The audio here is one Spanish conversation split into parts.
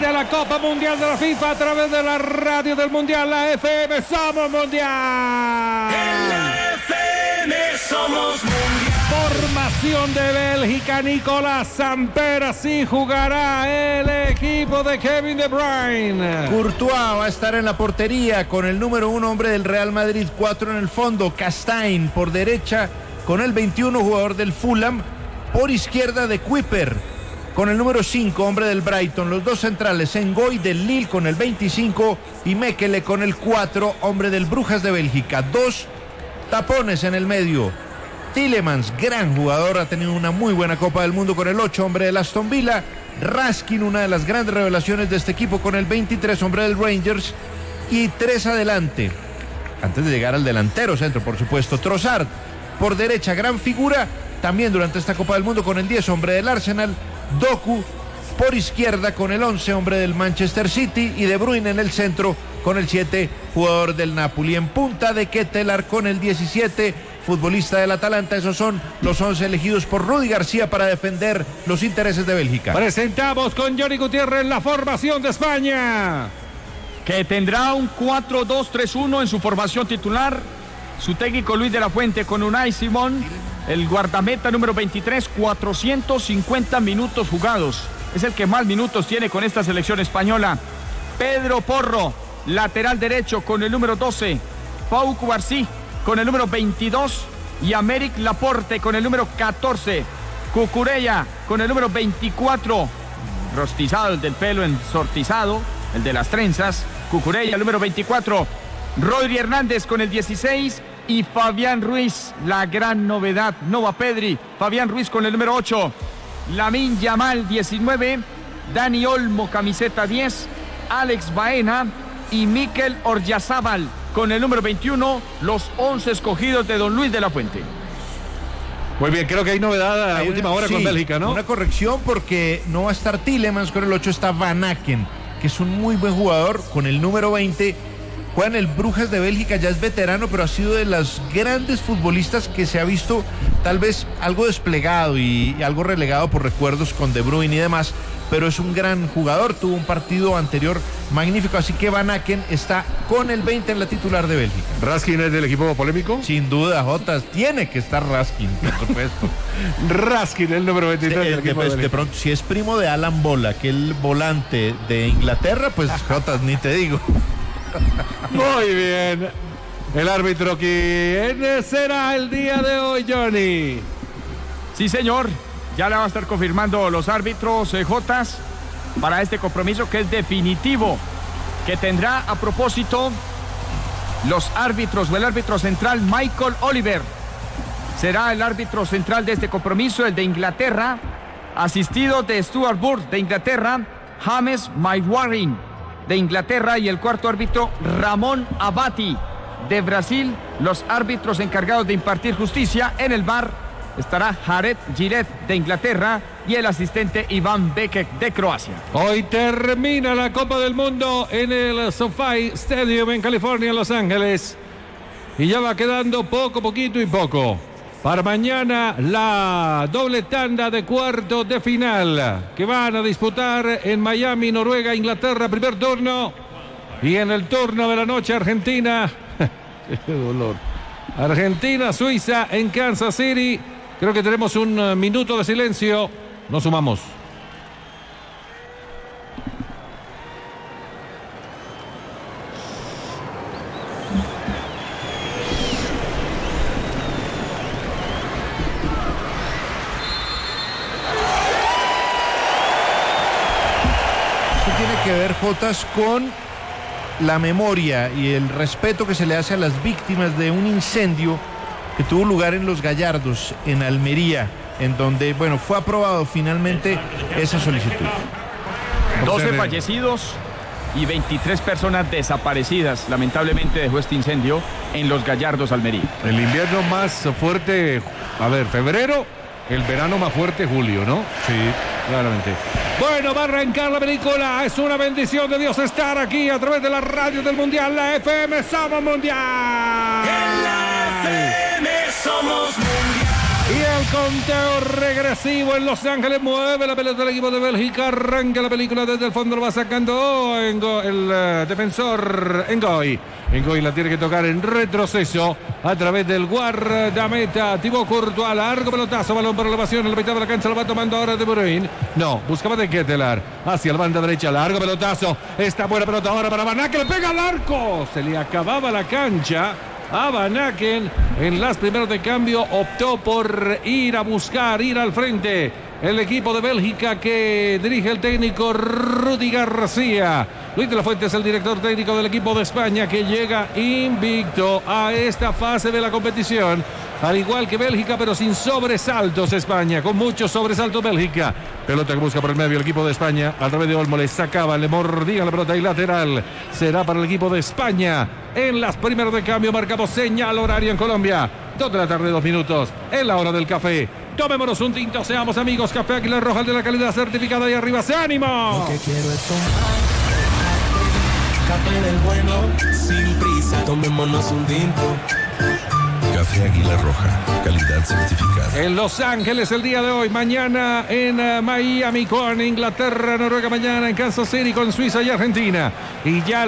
de la Copa Mundial de la FIFA a través de la radio del Mundial, la FM Somos Mundial. En la FM Somos Mundial. Formación de Bélgica, Nicolás Samper, así jugará el equipo de Kevin De Bruyne. Courtois va a estar en la portería con el número 1, hombre del Real Madrid, 4 en el fondo, Castaing por derecha con el 21, jugador del Fulham, por izquierda de Kuiper con el número 5, hombre del Brighton, los dos centrales, Ngoy del Lille con el 25 y Mekele con el 4, hombre del Brujas de Bélgica. Dos tapones en el medio. Tielemans, gran jugador, ha tenido una muy buena Copa del Mundo con el 8, hombre del Aston Villa. Raskin, una de las grandes revelaciones de este equipo con el 23, hombre del Rangers. Y 3 adelante, antes de llegar al delantero centro, por supuesto, Trossard por derecha, gran figura también durante esta Copa del Mundo con el 10, hombre del Arsenal. Doku por izquierda con el 11, hombre del Manchester City, y De Bruyne en el centro con el 7, jugador del Napoli. En punta de Ketelaar con el 17, futbolista del Atalanta. Esos son los 11 elegidos por Rudy García para defender los intereses de Bélgica. Presentamos con Johnny Gutiérrez la formación de España, que tendrá un 4-2-3-1 en su formación titular. Su técnico Luis de la Fuente con Unai Simón, el guardameta número 23, 450 minutos jugados. Es el que más minutos tiene con esta selección española. Pedro Porro, lateral derecho con el número 12. Pau Cubarsí con el número 22 y Améric Laporte con el número 14. Cucurella con el número 24. Rostizado, el del pelo ensortizado, el de las trenzas. Cucurella, el número 24. Rodri Hernández con el 16 y Fabián Ruiz, la gran novedad, Nova Pedri, Fabián Ruiz con el número 8, Lamine Yamal 19, Dani Olmo camiseta 10, Alex Baena y Mikel Oyarzabal con el número 21, los 11 escogidos de don Luis de la Fuente. Muy bien, creo que hay novedad a la última hora, sí, con Bélgica, ¿no? Una corrección porque no va a estar Tielemans con el 8, está Van Aken, que es un muy buen jugador con el número 20. Juega en el Brujas de Bélgica, ya es veterano, pero ha sido de las grandes futbolistas que se ha visto tal vez algo desplegado y algo relegado por recuerdos con De Bruyne y demás, pero es un gran jugador, tuvo un partido anterior magnífico, así que Van Aken está con el 20 en la titular de Bélgica. ¿Raskin es del equipo polémico? Sin duda, Jotas, tiene que estar Raskin, por supuesto. Raskin, el número 23 del equipo de pronto, si es primo de Alan Bola, que es el volante de Inglaterra, pues Jotas, ni te digo. Muy bien. El árbitro, ¿quién será el día de hoy, Johnny? Sí, señor. Ya le va a estar confirmando los árbitros Jotas para este compromiso que es definitivo, que tendrá a propósito los árbitros o el árbitro central Michael Oliver. Será el árbitro central de este compromiso, el de Inglaterra, asistido de Stuart Burke de Inglaterra, James Maiguarin de Inglaterra y el cuarto árbitro Ramón Abati de Brasil. Los árbitros encargados de impartir justicia en el VAR estará Jared Giret de Inglaterra y el asistente Iván Bekek de Croacia. Hoy termina la Copa del Mundo en el SoFi Stadium en California, Los Ángeles, y ya va quedando poquito y poco. Para mañana la doble tanda de cuartos de final que van a disputar en Miami, Noruega, Inglaterra, primer turno. Y en el turno de la noche, Argentina, qué dolor, Argentina, Suiza en Kansas City. Creo que tenemos un minuto de silencio. Nos sumamos. Que ver, Jotas, con la memoria y el respeto que se le hace a las víctimas de un incendio que tuvo lugar en Los Gallardos, en Almería, en donde, bueno, fue aprobado finalmente esa solicitud. 12 fallecidos y 23 personas desaparecidas, lamentablemente dejó este incendio en Los Gallardos, Almería. El invierno más fuerte, febrero, el verano más fuerte, julio, ¿no? Sí, claramente. Bueno, va a arrancar la película. Es una bendición de Dios estar aquí a través de la radio del Mundial, la FM Somos Mundial. En la FM Somos Mundial. Y el conteo regresivo en Los Ángeles. Mueve la pelota del equipo de Bélgica. Arranca la película desde el fondo. Lo va sacando el defensor Ngoy. Ngoy la tiene que tocar en retroceso a través del guardameta Thibaut Courtois. Largo pelotazo. Balón para elevación. En la mitad de la cancha lo va tomando ahora De Bruyne. No, buscaba de Ketelaar. Hacia la banda derecha. Largo pelotazo. Esta buena pelota ahora para Van Aken. Le pega al arco. Se le acababa la cancha a Van Aken. En las primeras de cambio optó por ir al frente el equipo de Bélgica que dirige el técnico Rudi García. Luis de la Fuente es el director técnico del equipo de España, que llega invicto a esta fase de la competición, al igual que Bélgica, pero sin sobresaltos. España con muchos sobresaltos. Bélgica, pelota que busca por el medio el equipo de España, a través de Olmo, le sacaba, le mordía la pelota y lateral será para el equipo de España. En las primeras de cambio marcamos señal horaria en Colombia, 2 de la tarde, 2 minutos, en la hora del café. Tomémonos un tinto, seamos amigos. Café Águila Roja, el de la calidad certificada. Y arriba, ¡se ánimo! Lo que quiero es tomar café del bueno, sin prisa. Tomémonos un tinto. Café Águila Roja, calidad certificada. En Los Ángeles el día de hoy, mañana en Miami con Inglaterra, Noruega, mañana en Kansas City con Suiza y Argentina. Y ya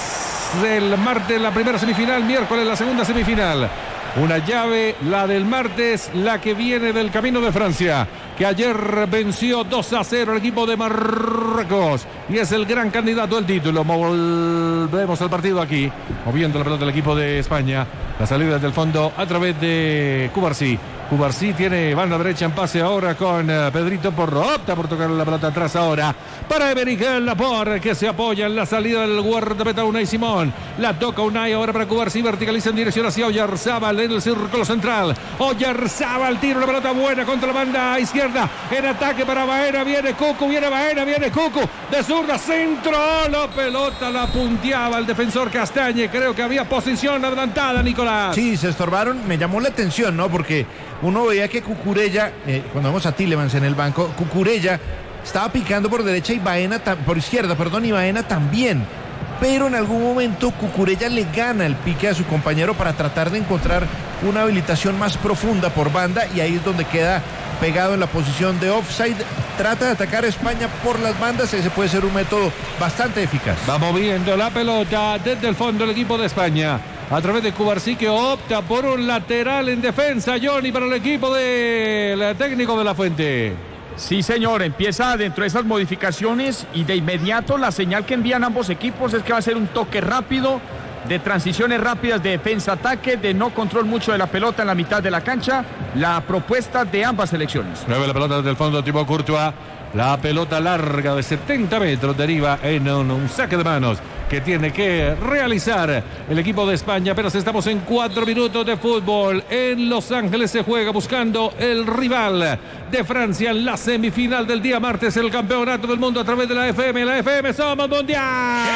el martes la primera semifinal, miércoles la segunda semifinal. Una llave, la del martes, la que viene del camino de Francia, que ayer venció 2-0 al equipo de Marruecos y es el gran candidato al título. Volvemos al partido aquí, moviendo la pelota del equipo de España. La salida desde el fondo a través de Cubarsí. Cubarsí tiene banda derecha en pase ahora con Pedrito Porro. Opta por tocar la pelota atrás ahora para Emerick Laporte, que se apoya en la salida del guardameta Unai Simón. La toca Unai ahora para Cubarsí. Verticaliza en dirección hacia Oyarzábal en el círculo central. Oyarzábal, tira una pelota buena contra la banda izquierda. En ataque para Baena. Viene Cucu, viene Baena, viene Cucu. De zurda, centro. La pelota la punteaba el defensor Castañe. Creo que había posición adelantada, Nicolás. Sí, se estorbaron. Me llamó la atención, ¿no? Porque uno veía que Cucurella, cuando vemos a Tielemans en el banco, Cucurella estaba picando por derecha y Baena por izquierda, y Baena también. Pero en algún momento Cucurella le gana el pique a su compañero para tratar de encontrar una habilitación más profunda por banda, y ahí es donde queda pegado en la posición de offside. Trata de atacar a España por las bandas, ese puede ser un método bastante eficaz. Va moviendo la pelota desde el fondo el equipo de España a través de Cubarsí, que opta por un lateral en defensa, Johnny, para el equipo del técnico de la Fuente. Sí, señor, empieza dentro de esas modificaciones y de inmediato la señal que envían ambos equipos es que va a ser un toque rápido, de transiciones rápidas de defensa-ataque, de no control mucho de la pelota en la mitad de la cancha. La propuesta de ambas selecciones. Mueve la pelota desde el fondo Thibaut Courtois. La pelota larga de 70 metros deriva en un saque de manos que tiene que realizar el equipo de España. Apenas estamos en 4 minutos de fútbol. En Los Ángeles se juega buscando el rival de Francia en la semifinal del día martes, el campeonato del mundo a través de la FM. La FM somos mundial.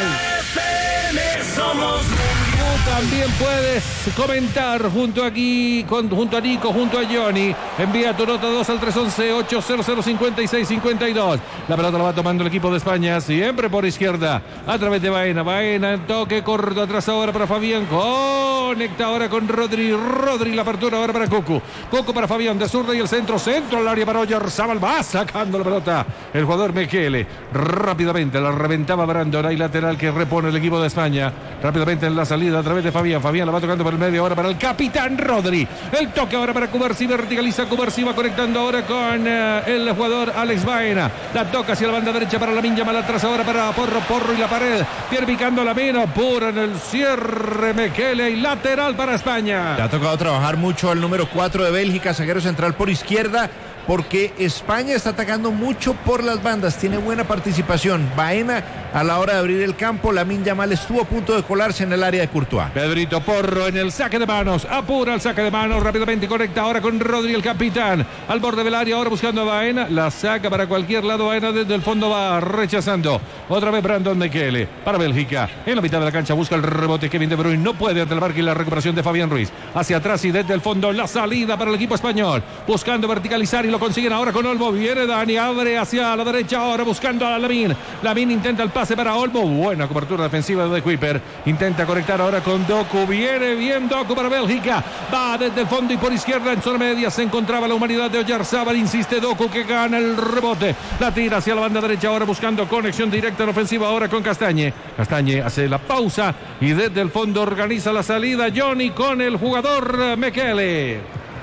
Somos Tú también puedes comentar junto a Nico, junto a Johnny. Envía tu nota 2 al 311-800-5652. La pelota la va tomando el equipo de España, siempre por izquierda, a través de Baena. Baena en toque corto atrás ahora para Fabián. Conecta ahora con Rodri. Rodri, la apertura ahora para Cucu. Cucu para Fabián, de zurda y el centro al área para Oyarzábal. Va sacando la pelota el jugador Mekele. Rápidamente la reventaba Brandon. Hay lateral que repone el equipo de España. Rápidamente en la salida a través de Fabián. Fabián la va tocando por el medio ahora para el capitán Rodri. El toque ahora para Cubarsí. Verticaliza Cubarsí. Va conectando ahora con el jugador Alex Baena. La toca hacia la banda derecha para Lamine Yamal. Atrás ahora para Porro y la pared. Pierre picando la mina. Pura en el cierre Mekele y lateral para España. Le ha tocado trabajar mucho al número 4 de Bélgica, zaguero central por izquierda, porque España está atacando mucho por las bandas, tiene buena participación. Baena a la hora de abrir el campo. Lamine Yamal estuvo a punto de colarse en el área de Courtois. Pedrito Porro en el saque de manos, apura el saque de manos, rápidamente conecta ahora con Rodri, el capitán, al borde del área, ahora buscando a Baena, la saca para cualquier lado. Baena desde el fondo va rechazando, otra vez Brandon Mekele para Bélgica, en la mitad de la cancha busca el rebote Kevin De Bruyne, no puede ante el marco y la recuperación de Fabián Ruiz, hacia atrás y desde el fondo la salida para el equipo español, buscando verticalizar y lo consiguen ahora con Olmo. Viene Dani, abre hacia la derecha ahora buscando a Lamin. Lamin intenta el pase para Olmo. Buena cobertura defensiva de Kuiper. Intenta conectar ahora con Doku. Viene bien Doku para Bélgica. Va desde el fondo y por izquierda en zona media se encontraba la humanidad de Oyarzábal. Insiste Doku que gana el rebote. La tira hacia la banda derecha ahora buscando conexión directa en ofensiva ahora con Castañe. Castañe hace la pausa y desde el fondo organiza la salida Johnny con el jugador Mekele.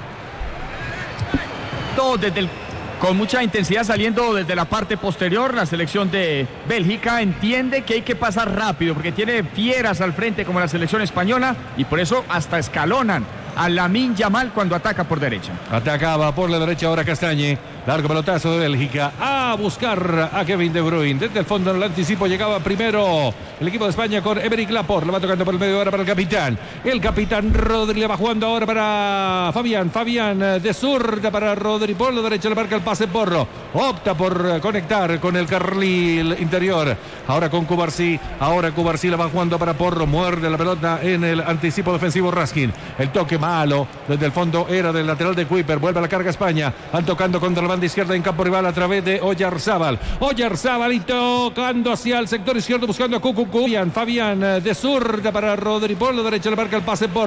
Todo con mucha intensidad saliendo desde la parte posterior. La selección de Bélgica entiende que hay que pasar rápido porque tiene fieras al frente como la selección española y por eso hasta escalonan a Lamine Yamal cuando ataca por derecha. Atacaba por la derecha ahora Castañe. Largo pelotazo de Bélgica a buscar a Kevin De Bruyne. Desde el fondo en el anticipo llegaba primero el equipo de España con Emerick Laporte. Lo va tocando por el medio ahora para el capitán. El capitán Rodri le va jugando ahora para Fabián. Fabián de zurda para Rodri. Por la derecha le marca el pase Porro. Opta por conectar con el carril interior. Ahora con Cubarsí. Ahora Cubarsí la va jugando para Porro. Muerde la pelota en el anticipo defensivo Raskin. El toque malo desde el fondo era del lateral de Kuiper. Vuelve a la carga España. Han tocando contra la banda izquierda en campo rival a través de Oyarzábal. Oyarzábal y tocando hacia el sector izquierdo buscando a Cucucu. Fabián de zurda para Rodri. Por la derecha le marca el pase por